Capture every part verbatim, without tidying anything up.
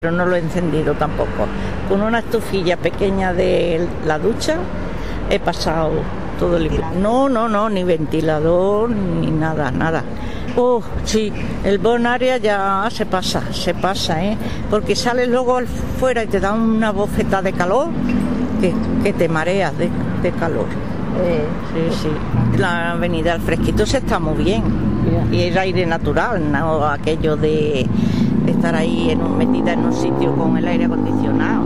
Pero no lo he encendido tampoco. Con una estufilla pequeña de la ducha he pasado todo el invierno. No, no, no, ni ventilador, ni nada, nada. Oh, sí, el Bonaria ya se pasa, se pasa, ¿eh? Porque sales luego afuera y te da una bofeta de calor que, que te mareas de, de calor. Eh, sí, sí. La avenida al fresquito se está muy bien. Y es aire natural, no aquello de estar ahí en un, metida en un sitio con el aire acondicionado.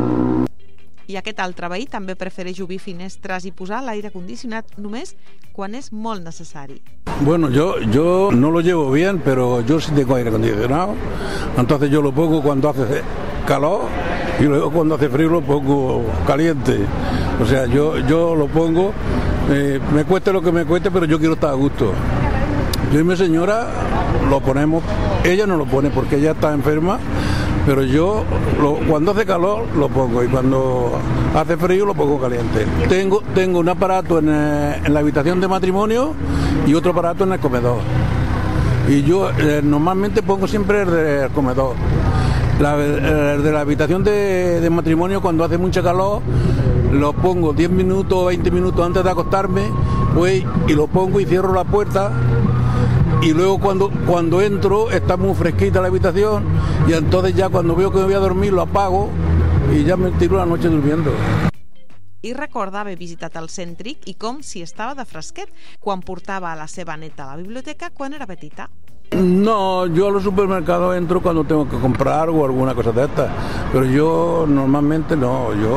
I aquest altre veí també prefereix obrir finestres i posar l'aire condicionat només quan es molt necessari. Bueno, yo, yo no lo llevo bien, pero yo sí tengo aire acondicionado, entonces yo lo pongo cuando hace calor y luego cuando hace frío lo pongo caliente. O sea, yo, yo lo pongo, eh, me cueste lo que me cueste, pero yo quiero estar a gusto. Yo y mi señora lo ponemos, ella no lo pone porque ella está enferma, pero yo lo, cuando hace calor lo pongo y cuando hace frío lo pongo caliente. Tengo, tengo un aparato en, eh, en la habitación de matrimonio y otro aparato en el comedor. Y yo eh, normalmente pongo siempre el del comedor. La, el de la habitación de, de matrimonio, cuando hace mucho calor, lo pongo diez minutos o veinte minutos antes de acostarme, pues, y lo pongo y cierro la puerta. Y luego cuando, cuando entro está muy fresquita la habitación y entonces ya cuando veo que me voy a dormir lo apago y ya me tiro la noche durmiendo. I recorda haver visitat el Cèntric i com si estava de fresquet quan portava a la seva neta a la biblioteca quan era petita. No, yo a los supermercados entro cuando tengo que comprar algo, alguna cosa de estas, pero yo normalmente no, yo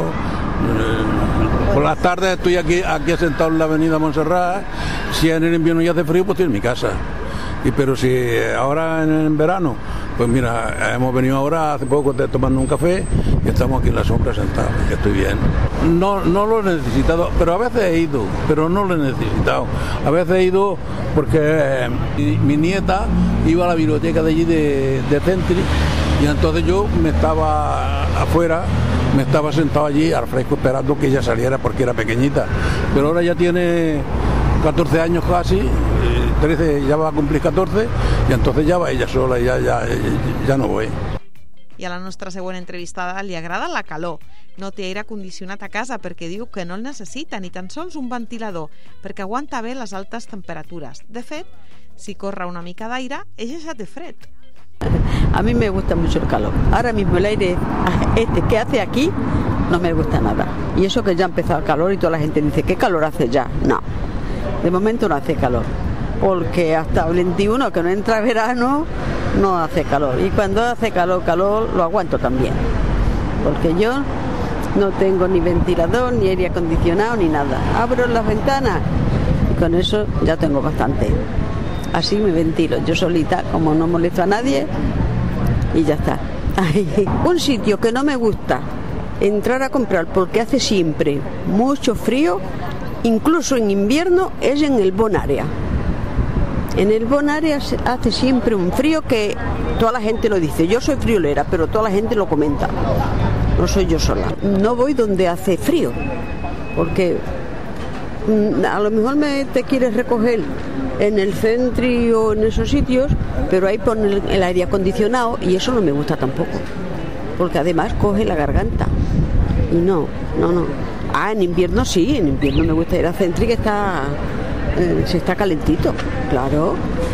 eh, por las tardes estoy aquí, aquí sentado en la avenida Montserrat, si en el invierno ya hace frío pues estoy en mi casa. Y pero si ahora en el verano, pues mira, hemos venido ahora hace poco tomando un café y estamos aquí en la sombra sentados, que estoy bien. No, no lo he necesitado, pero a veces he ido, pero no lo he necesitado. A veces he ido porque eh, mi, mi nieta iba a la biblioteca de allí de, de Cèntric y entonces yo me estaba afuera, me estaba sentado allí al fresco esperando que ella saliera porque era pequeñita. Pero ahora ya tiene catorce años casi, trece, ya va a cumplir catorce y entonces ya va ella sola y ya, ya, ya no voy. I a la nostra següent entrevistada li agrada la calor. No té aire condicionat a casa perquè diu que no el necessita, ni tan sols un ventilador, perquè aguanta bé les altes temperatures. De fet, si corre una mica d'aire, ella ja té fred. A mí me gusta mucho el calor. Ahora mismo el aire este que hace aquí no me gusta nada. Y eso que ya ha empezado el calor y toda la gente dice, ¿qué calor hace ya? No, de momento no hace calor. Porque hasta el veintiuno, que no entra verano, no hace calor. Y cuando hace calor, calor, lo aguanto también. Porque yo no tengo ni ventilador, ni aire acondicionado, ni nada. Abro las ventanas y con eso ya tengo bastante. Así me ventilo, yo solita, como no molesto a nadie, y ya está. Un sitio que no me gusta entrar a comprar porque hace siempre mucho frío, incluso en invierno, es en el Bonaria. En el Bonaria hace siempre un frío que toda la gente lo dice. Yo soy friolera, pero toda la gente lo comenta. No soy yo sola. No voy donde hace frío, porque a lo mejor me te quieres recoger en el Cèntric o en esos sitios, pero ahí ponen el aire acondicionado y eso no me gusta tampoco, porque además coge la garganta. Y no, no, no. Ah, en invierno sí, en invierno me gusta ir al Cèntric, que está... si està calentito, claro.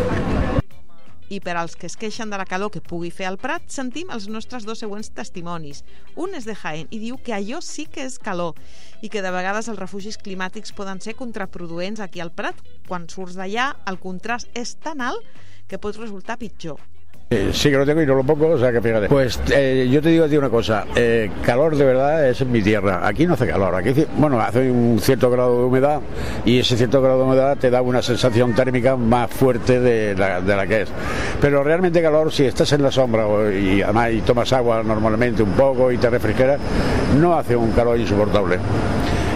I per als que es queixen de la calor que pugui fer al Prat, sentim els nostres dos següents testimonis. Un és de Jaén i diu que allò sí que és calor i que de vegades els refugis climàtics poden ser contraproduents aquí al Prat. Quan surts d'allà, el contrast és tan alt que pot resultar pitjor. Sí que lo tengo y no lo pongo, o sea que fíjate. Pues eh, yo te digo a ti una cosa, eh, calor de verdad es en mi tierra. Aquí no hace calor, aquí bueno, hace un cierto grado de humedad y ese cierto grado de humedad te da una sensación térmica más fuerte de la, de la que es. Pero realmente calor, si estás en la sombra y además y tomas agua normalmente un poco y te refrigeras, no hace un calor insoportable.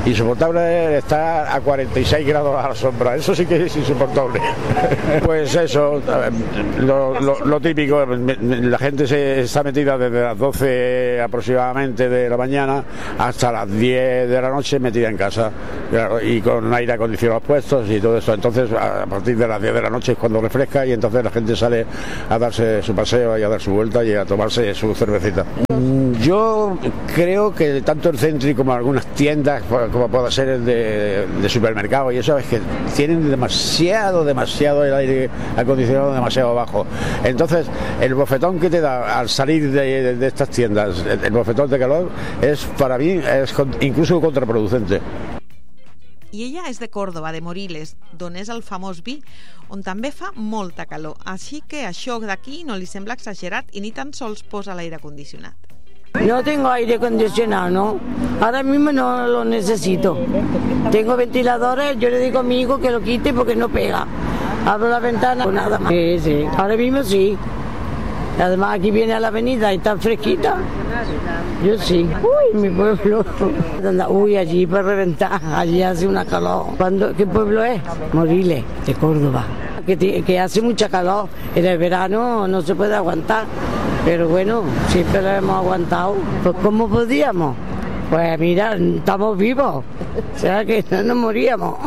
Insoportable estar a cuarenta y seis grados a la sombra, eso sí que es insoportable. Pues eso, lo, lo, lo típico, la gente se está metida desde las doce aproximadamente de la mañana hasta las diez de la noche metida en casa, y con aire acondicionado puestos y todo eso. Entonces a partir de las diez de la noche es cuando refresca y entonces la gente sale a darse su paseo y a dar su vuelta y a tomarse su cervecita. Yo creo que tanto el Centri como algunas tiendas, como pueda ser el de, de supermercado y eso, es que tienen demasiado, demasiado el aire acondicionado demasiado bajo. Entonces el bofetón que te da al salir de, de, de estas tiendas, el, el bofetón de calor, es para mí es incluso contraproducente. I ella és de Córdoba, de Moriles, d'on és el famós vi, on també fa molta calor. Així que això d'aquí no li sembla exagerat i ni tan sols posa l'aire condicionat. No tengo aire acondicionado, ¿no? Ahora mismo no lo necesito. Tengo ventiladores, yo le digo a mi hijo que lo quite porque no pega. Abro la ventana, pues nada más. Sí, sí, ahora mismo sí. Además aquí viene a la avenida y está fresquita. Yo sí. Uy, mi pueblo. Uy, allí para reventar, allí hace una calor. ¿Cuándo, ¿Qué pueblo es? Moriles, de Córdoba. Que, que hace mucha calor. En el verano no se puede aguantar. Pero bueno, siempre lo hemos aguantado. Pues ¿cómo podíamos? Pues mira, estamos vivos. O sea que no nos moríamos.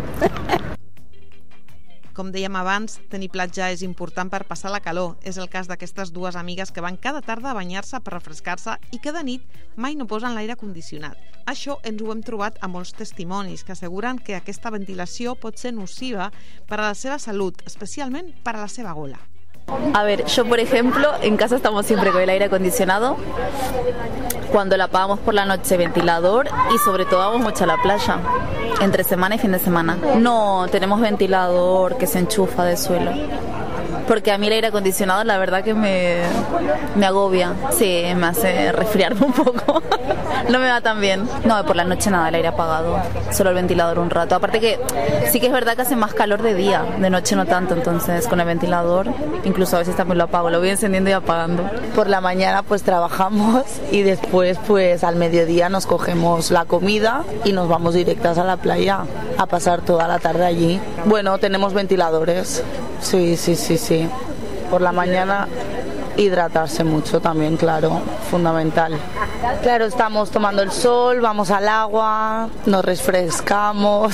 Com dèiem abans, tenir platja és important per passar la calor. És el cas d'aquestes dues amigues que van cada tarda a banyar-se per refrescar-se i que de nit mai no posen l'aire condicionat. Això ens ho hem trobat a molts testimonis que asseguren que aquesta ventilació pot ser nociva per a la seva salut, especialment per a la seva gola. A ver, yo por ejemplo, en casa estamos siempre con el aire acondicionado. Cuando la apagamos por la noche, ventilador, y sobre todo vamos mucho a la playa, entre semana y fin de semana. No tenemos ventilador que se enchufa de suelo, porque a mí el aire acondicionado la verdad que me, me agobia. Sí, me hace resfriarme un poco. No me va tan bien. No, por la noche nada, el aire apagado, solo el ventilador un rato. Aparte que sí que es verdad que hace más calor de día, de noche no tanto, entonces con el ventilador incluso a veces también lo apago, lo voy encendiendo y apagando. Por la mañana pues trabajamos y después pues al mediodía nos cogemos la comida y nos vamos directas a la playa a pasar toda la tarde allí. Bueno, tenemos ventiladores, sí, sí, sí, sí. Por la mañana hidratarse mucho también, claro, fundamental. Claro, estamos tomando el sol, vamos al agua, nos refrescamos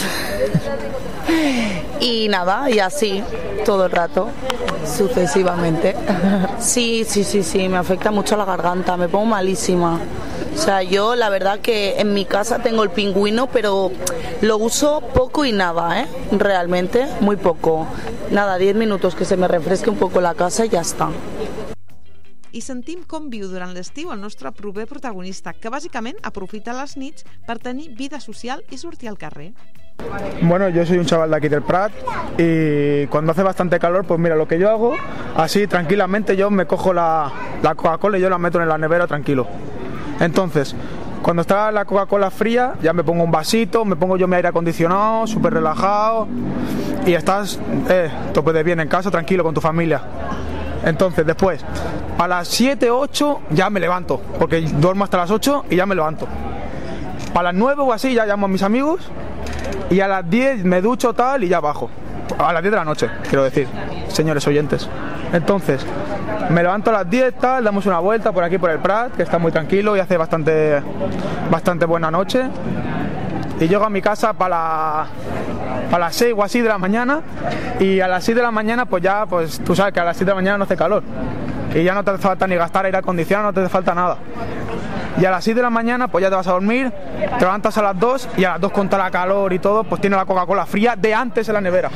y nada, y así todo el rato, sucesivamente. Sí, sí, sí, sí, me afecta mucho la garganta, me pongo malísima. O sea, yo la verdad que en mi casa tengo el pingüino, pero lo uso poco y nada, ¿eh? Realmente, muy poco. Nada, diez minutos que se me refresque un poco la casa y ya está. I sentim com viu durant l'estiu el nostre proper protagonista, que bàsicament aprofita les nits per tenir vida social y sortir al carrer. Bueno, yo soy un chaval de aquí del Prat y cuando hace bastante calor, pues mira, lo que yo hago, así tranquilamente yo me cojo la, la Coca-Cola y yo la meto en la nevera tranquilo. Entonces, cuando está la Coca-Cola fría, ya me pongo un vasito, me pongo yo mi aire acondicionado, súper relajado y estás eh, tope de bien en casa, tranquilo con tu familia. Entonces después, a las siete, ocho ya me levanto, porque duermo hasta las ocho y ya me levanto. A las nueve o así ya llamo a mis amigos y a las diez me ducho tal y ya bajo. A las diez de la noche, quiero decir, señores oyentes. Entonces, me levanto a las diez tal, damos una vuelta por aquí por el Prat, que está muy tranquilo y hace bastante, bastante buena noche. Y llego a mi casa para la... a las seis o así de la mañana y a las seis de la mañana pues ya, pues tú sabes que a las seis de la mañana no hace calor y ya no te hace falta ni gastar aire acondicionado, no te hace falta nada. Y a las seis de la mañana pues ya te vas a dormir, te levantas a las dos y a las dos con toda la calor y todo, pues tienes la Coca-Cola fría de antes en la nevera.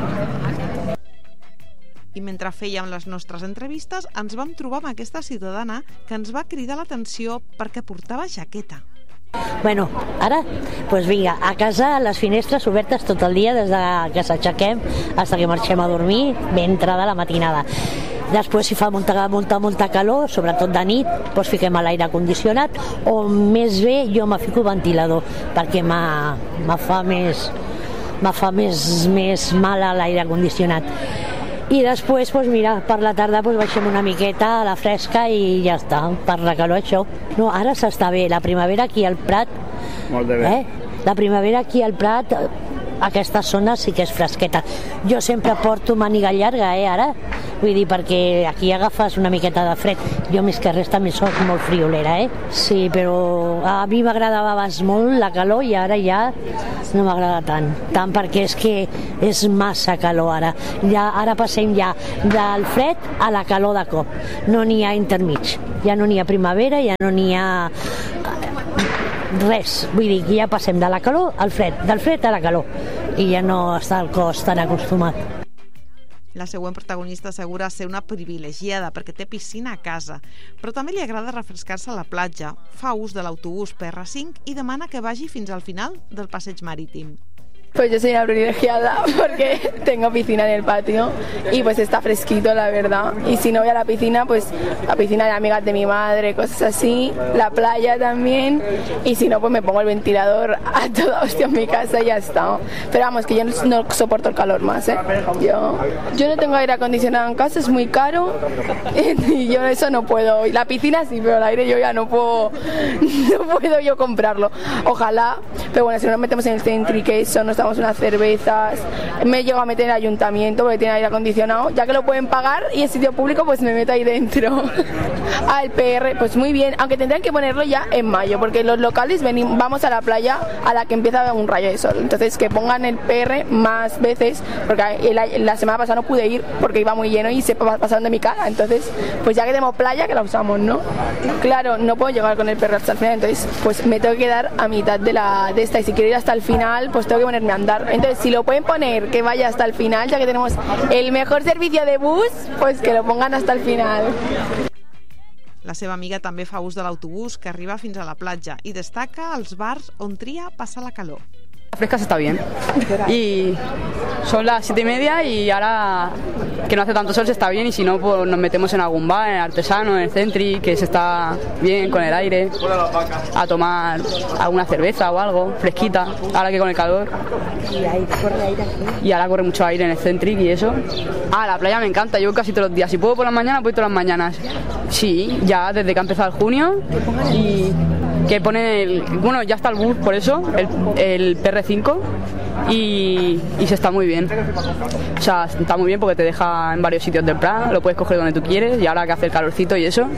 I mentre fèiem les nostres entrevistes ens vam trobar amb aquesta ciutadana que ens va cridar l'atenció perquè portava jaqueta. Bueno, ara, pues vinga, a casa les finestres obertes tot el dia des de que s'aixequem fins que marxem a dormir, ben entrada la matinada. Després, si fa molta, molta, molta calor, sobretot de nit, doncs fiquem a l'aire condicionat o més bé jo me fico ventilador perquè me fa més me fa més, més mal a l'aire condicionat. I després, doncs mira, per la tarda doncs baixem una miqueta a la fresca i ja està, per la calor això. No, ara s'està bé, la primavera aquí al Prat, molt de bé. Eh? La primavera aquí al Prat, aquesta zona sí que és fresqueta. Jo sempre porto màniga llarga, eh, ara? Vull dir, perquè aquí agafes una miqueta de fred. Jo més que res també soc molt friolera, eh? Sí, però a mi m'agradava abans molt la calor i ara ja no m'agrada tant. Tant perquè és que és massa calor ara. Ja, ara passem ja del fred a la calor de cop. No n'hi ha intermig. Ja no n'hi ha primavera, ja no n'hi ha res. Vull dir que ja passem de la calor al fred, del fred a la calor. I ja no està el cos tan acostumat. La següent protagonista assegura ser una privilegiada perquè té piscina a casa, però també li agrada refrescar-se a la platja, fa ús de l'autobús P R cinc i demana que vagi fins al final del passeig marítim. Pues yo soy una privilegiada porque tengo piscina en el patio y pues está fresquito, la verdad. Y si no voy a la piscina, pues la piscina de amigas de mi madre, cosas así, la playa también. Y si no, pues me pongo el ventilador a toda hostia en mi casa y ya está. Pero vamos, que yo no, no soporto el calor más, ¿eh? Yo, yo no tengo aire acondicionado en casa, es muy caro y yo eso no puedo. Y la piscina sí, pero el aire yo ya no puedo, no puedo yo comprarlo. Ojalá, pero bueno, si no nos metemos en el Centri, que eso no está unas cervezas, me llego a meter en el ayuntamiento porque tiene aire acondicionado, ya que lo pueden pagar y en sitio público pues me meto ahí dentro. Al P R, pues muy bien, aunque tendrán que ponerlo ya en mayo, porque los locales venimos, vamos a la playa a la que empieza un rayo de sol, entonces que pongan el P R más veces, porque la, la semana pasada no pude ir porque iba muy lleno y se pasaron de mi cara, entonces pues ya que tenemos playa que la usamos, ¿no? Claro, no puedo llegar con el P R hasta el final, entonces pues me tengo que quedar a mitad de, la, de esta y si quiero ir hasta el final pues tengo que ponerme a andar. Entonces, si lo pueden poner que vaya hasta el final, ya que tenemos el mejor servicio de bus, pues que lo pongan hasta el final. La seva amiga també fa ús de l'autobús que arriba fins a la platja i destaca els bars on tria passar la calor. La fresca está bien y son las siete y media y ahora que no hace tanto sol se está bien y si no pues nos metemos en algún bar, en el Artesano, en el Centri, que se está bien con el aire, a tomar alguna cerveza o algo, fresquita, ahora que con el calor. ¿Y ahí corre aire aquí? Y ahora corre mucho aire en el Centri y eso. Ah, la playa me encanta, yo voy casi todos los días, si puedo por las mañanas voy todas las mañanas. Sí, ya desde que ha empezado el junio y que pone el, bueno, ya está el bus por eso, el, el P R cinco y, y se está muy bien. O sea, está muy bien porque te deja en varios sitios del Prat, lo puedes coger donde tú quieres y ahora que hace el calorcito y eso.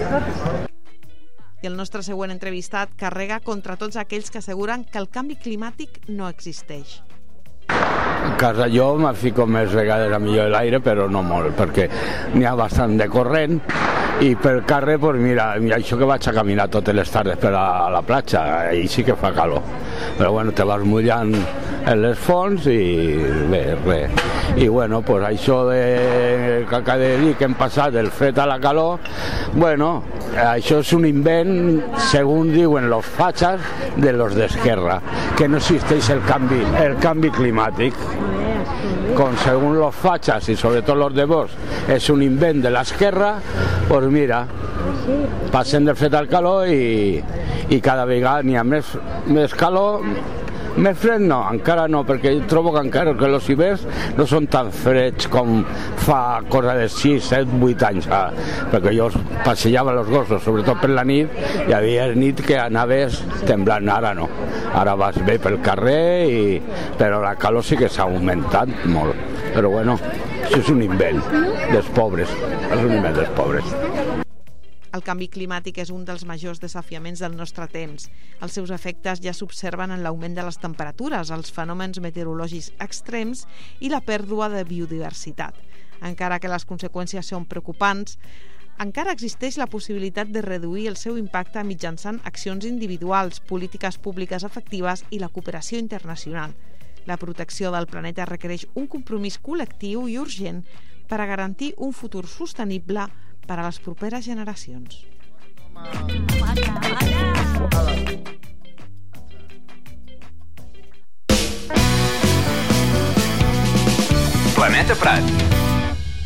I el nostre següent entrevistat carrega contra tots aquells que asseguren que el canvi climàtic no existeix. A casa jo me fico més vegades a millor l'aire, però no molt, perquè n'hi ha bastant de corrent i pel carrer, pues mira, això que vaig a caminar totes les tardes per a la platja, i sí que fa calor, però bueno, te vas mullant en les fonts i bé, res. I bueno, pues això de que acaba de dir que hem passat del fred a la calor, bueno, això és un invent, segons diuen los fachas, de los d'Esquerra, que no existeix el canvi, el canvi climàtic. Con según los fachas y sobre todo los de Vox es un invent de l'esquerra, pues mira, passen del fred al calor i, i cada vegada n'hi ha més, més calor. Més fred no, encara no, perquè trobo que encara que els hiverns no són tan freds com fa cosa de sis, set, vuit anys, ah, perquè jo passejava els gossos, sobretot per la nit, i hi havia nit que anaves temblant, ara no. Ara vas bé pel carrer, i... però la calor sí que s'ha augmentat molt. Però bueno, això és un invent dels pobres, és un invent dels pobres. El canvi climàtic és un dels majors desafiaments del nostre temps. Els seus efectes ja s'observen en l'augment de les temperatures, els fenòmens meteorològics extrems i la pèrdua de biodiversitat. Encara que les conseqüències són preocupants, encara existeix la possibilitat de reduir el seu impacte mitjançant accions individuals, polítiques públiques efectives i la cooperació internacional. La protecció del planeta requereix un compromís col·lectiu i urgent per a garantir un futur sostenible per a les properes generacions. Planeta Prat.